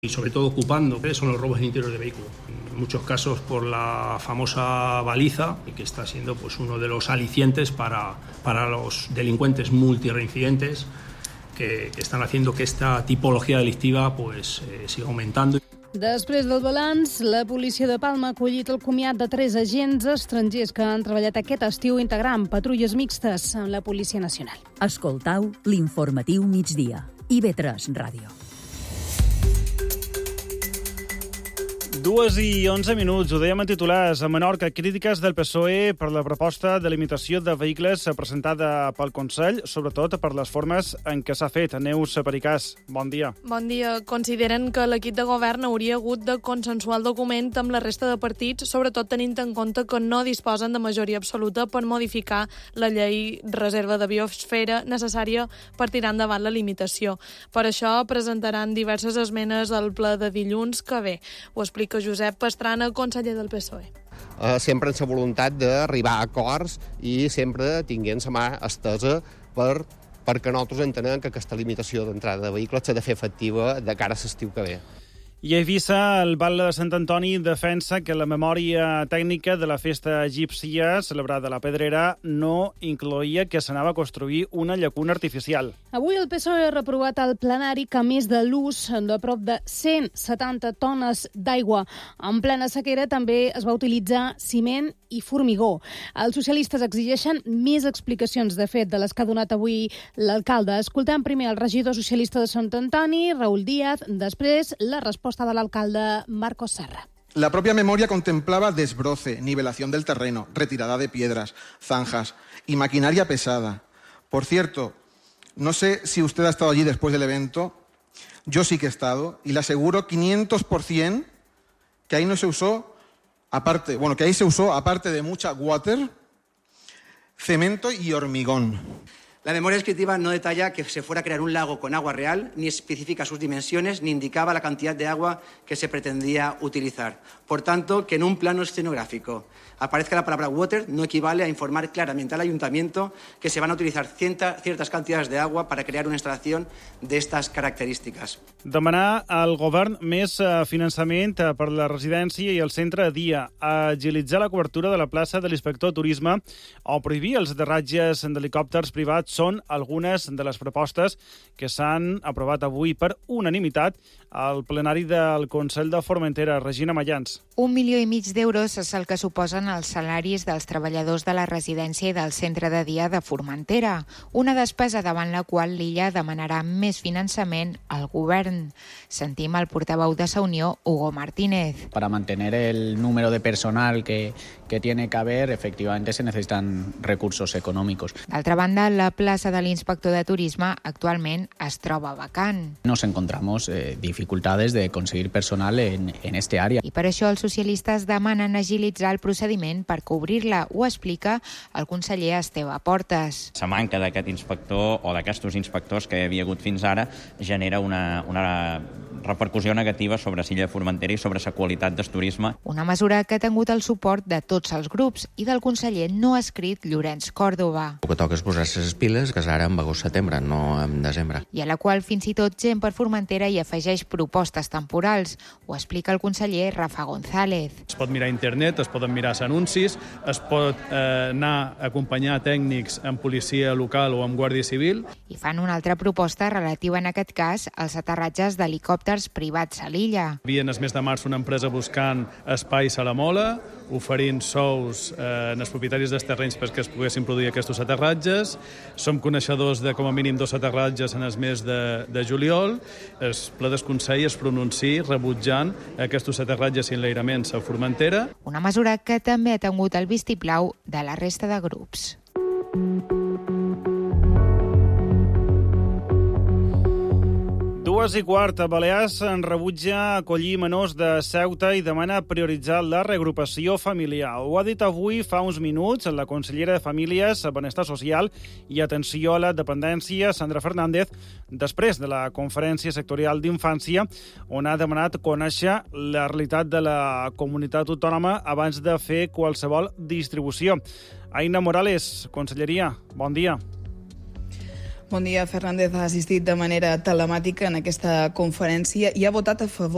y sobre todo ocupando, son los robos en interior de vehículo. En muchos casos por la famosa baliza, y que está siendo pues uno de los alicientes para los delincuentes multireincidentes que están haciendo que esta tipología delictiva pues siga aumentando. Després del balanç, la policia de Palma ha acollit el comiat de 3 agents estrangers que han treballat aquest estiu integrant patrulles mixtes amb la Policia Nacional. Escoltau l'informatiu migdia. IB3 Ràdio. 2:11, ho dèiem en titulars. A Menorca, crítiques del PSOE per la proposta de limitació de vehicles presentada pel Consell, sobretot per les formes en què s'ha fet. Neus Pericàs, bon dia. Bon dia. Consideren que l'equip de govern hauria hagut de consensuar el document amb la resta de partits, sobretot tenint en compte que no disposen de majoria absoluta per modificar la llei reserva de biosfera necessària per tirar endavant la limitació. Per això presentaran diverses esmenes al ple de dilluns que ve. Ho explica Josep Pastrana, conseller del PSOE. Sempre amb la voluntat d'arribar a acords i sempre tinguent la mà estesa perquè nosaltres entenem que aquesta limitació d'entrada de vehicles s'ha de fer efectiva de cara a l'estiu que ve. I a Eivissa, el Batlle de Sant Antoni defensa que la memòria tècnica de la festa egípcia celebrada a la Pedrera no incloïa que s'anava a construir una llacuna artificial. Avui el PSOE ha reprovat al plenari que, a més de l'ús de prop de 170 tones d'aigua en plena sequera, també es va utilitzar ciment i formigó. Els socialistes exigeixen més explicacions, de fet, de les que ha donat avui l'alcalde. Escoltem primer el regidor socialista de Sant Antoni, Raúl Díaz, després la resposta de l'alcalde Marcos Serra. La propia memoria contemplaba desbroce, nivelación del terreno, retirada de piedras, zanjas y maquinaria pesada. Por cierto, no sé si usted ha estado allí después del evento, yo sí que he estado, y le aseguro 500% que ahí no se usó, que ahí se usó, aparte de mucha water, cemento y hormigón. La memoria descriptiva no detalla que se fuera a crear un lago con agua real, ni especifica sus dimensiones, ni indicaba la cantidad de agua que se pretendía utilizar. Por tanto, que en un plano escenográfico aparezca la palabra water no equivale a informar claramente al ayuntamiento que se van a utilizar ciertas cantidades de agua para crear una instalación de estas características. Demanar al govern més finançament per la residència i el centre de dia, agilitzar la cobertura de la plaça de l'inspector de turisme o prohibir els aterratges d'helicòpters privats són algunes de les propostes que s'han aprovat avui per unanimitat al plenari del Consell de Formentera. Regina Mayans. 1,5 milió d'euros és el que suposen els salaris dels treballadors de la residència i del centre de dia de Formentera, una despesa davant la qual l'illa demanarà més finançament al govern. Sentim el portaveu de Sa Unió, Hugo Martínez. Para mantener el número de personal que tiene que haber, efectivamente se necesitan recursos económicos. D'altra banda, la plaça de l'inspector de turisme actualment es troba vacant. Nos encontramos dificultades de conseguir personal en este área. I per això els socialistes demanen agilitzar el procediment per cobrir-la. Ho explica el conseller Esteve Portes. La manca d'aquest inspector o d'aquestos inspectors que hi havia hagut fins ara genera una repercussió negativa sobre l'illa de Formentera i sobre la qualitat del turisme. Una mesura que ha tingut el suport de tots els grups i del conseller no escrit Llorenç Còrdova. El que toca és posar-se les piles, que és ara en agost-setembre, no en desembre. I a la qual fins i tot gent per Formentera hi afegeix propostes temporals. Ho explica el conseller Rafa González. Es pot mirar a internet, es poden mirar els anuncis, es pot anar a acompanyar tècnics amb policia local o amb guàrdia civil. I fan una altra proposta relativa, en aquest cas, als aterratges d'helicòpters privats a l'illa. Havien el mes de març una empresa buscant espais a la Mola, oferint sous als propietaris dels terrenys perquè es poguessin produir aquests aterratges. Som coneixedors de com a mínim 2 aterratges en el mes de juliol. El ple del Consell es pronunciï rebutjant aquests aterratges i enlairaments a Formentera. Una mesura que també ha tingut el vistiplau de la resta de grups. Dues i quart, Balears rebutja acollir menors de Ceuta i demana prioritzar la reagrupació familiar. Ho ha dit avui fa uns minuts la consellera de Famílies, Benestar Social i Atenció a la Dependència, Sandra Fernández, després de la conferència sectorial d'infància, on ha demanat conèixer la realitat de la comunitat autònoma abans de fer qualsevol distribució. Aina Morales, Conselleria, bon dia. Bon dia. Fernández ha assistit de manera telemàtica en aquesta conferència i ha votat a favor